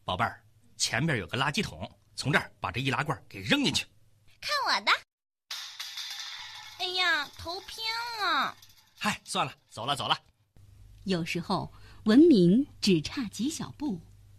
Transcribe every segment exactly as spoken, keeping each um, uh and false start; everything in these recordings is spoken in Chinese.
宝贝儿，前边有个垃圾桶，从这儿把这易拉罐给扔进去。 看我的！哎呀，头偏了。 嗨，算了，走了走了。 有时候文明只差几小步。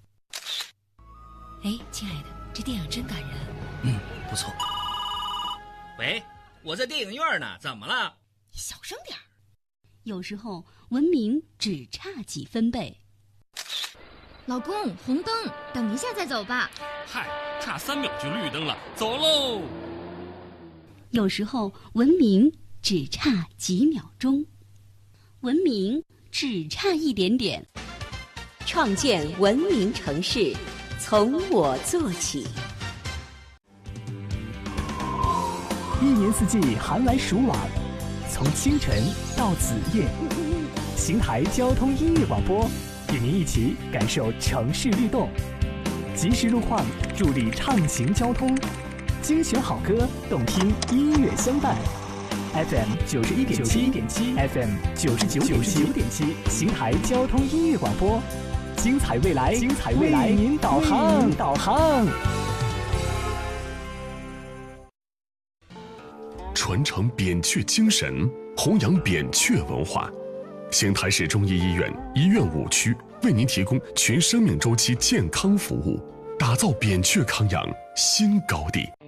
哎，亲爱的，这电影真感人。 嗯，不错。 喂，我在电影院呢，怎么了？ 你小声点儿。 有时候文明只差几分贝。 老公，红灯，等一下再走吧。 嗨，差三秒就绿灯了，走喽。 有时候文明只差几秒钟，文明只差一点点。 创建文明城市，从我做起。 一年四季寒来暑往，从清晨到子夜，邢台交通音乐广播与您一起感受城市律动，及时路况助力畅行交通，精选好歌，动听音乐相伴。F M 九十一点七 ，F M 九十九点七，邢台交通音乐广播，精彩未来，精彩未来，为您导航，导航。 传承扁鹊精神，弘扬扁鹊文化。邢台市中医医院医院五区为您提供全生命周期健康服务，打造扁鹊康养新高地。